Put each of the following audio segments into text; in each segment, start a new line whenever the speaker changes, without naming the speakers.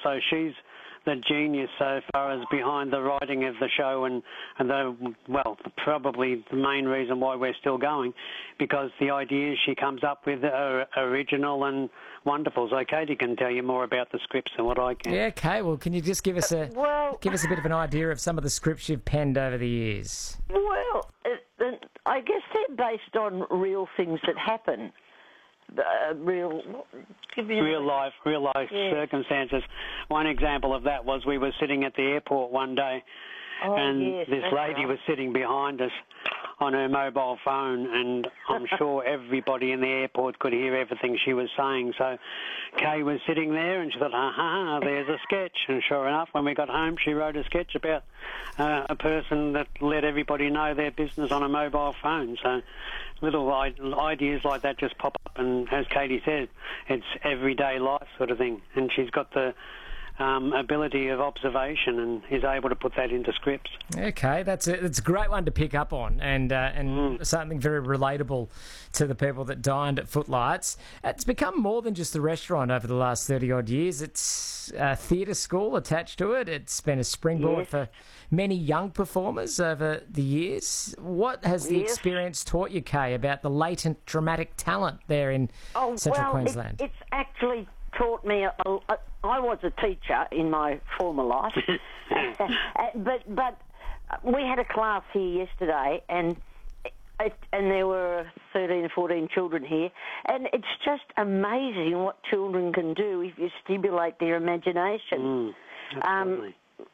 So she's the genius so far as behind the writing of the show and probably the main reason why we're still going, because the ideas she comes up with are original and wonderful. So Katie can tell you more about the scripts than what I can.
Yeah, Kay, well, can you just give us a bit of an idea of some of the scripts you've penned over the years?
Well, I guess they're based on real things that happen. Real
life circumstances. One example of that was we were sitting at the airport one day, this lady was sitting behind us on her mobile phone, and I'm sure everybody in the airport could hear everything she was saying. So Kay was sitting there and she thought, there's a sketch. And sure enough, when we got home, she wrote a sketch about a person that let everybody know their business on a mobile phone. So little ideas like that just pop up, and as Katie said, it's everyday life sort of thing. And she's got the ability of observation and is able to put that into scripts.
Okay, it's a great one to pick up on, and something very relatable to the people that dined at Footlights. It's become more than just a restaurant over the last 30-odd years. It's a theatre school attached to it. It's been a springboard for many young performers over the years. What has the experience taught you, Kay, about the latent dramatic talent there in Central Queensland?
It's actually taught me. I was a teacher in my former life, but we had a class here yesterday, and there were 13 or 14 children here, and it's just amazing what children can do if you stimulate their imagination.
Absolutely.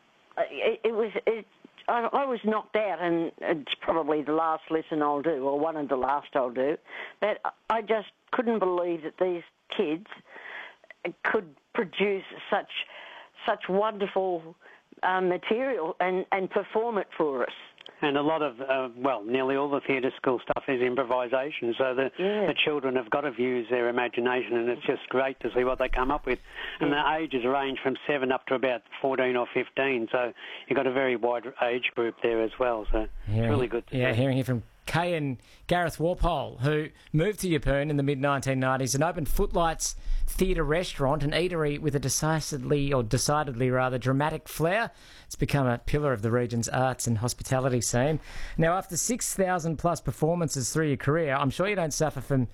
I was knocked out, and it's probably the last lesson I'll do, or one of the last I'll do, but I just couldn't believe that these kids could produce such wonderful material and perform it for us.
And a lot of, nearly all the theatre school stuff is improvisation, so the children have got to use their imagination, and it's just great to see what they come up with. And the ages range from 7 up to about 14 or 15, so you've got a very wide age group there as well, so it's really good to see.
Hearing here from Kay and Gareth Walpole, who moved to Yeppoon in the mid-1990s and opened Footlights Theatre Restaurant, an eatery with a decidedly dramatic flair. It's become a pillar of the region's arts and hospitality scene. Now, after 6,000 plus performances through your career, I'm sure you don't suffer from